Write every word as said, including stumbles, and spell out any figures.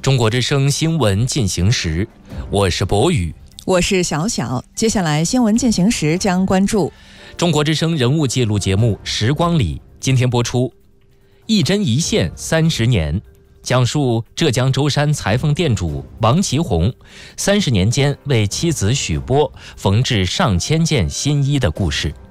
中国之声新闻进行时，我是博宇， 我是小小。接下来新闻进行时将关注中国之声人物记录节目《时光里》，今天播出一针一线三十年，讲述浙江舟山裁缝店主王其红三十年间为妻子许波缝制上千件新衣的故事。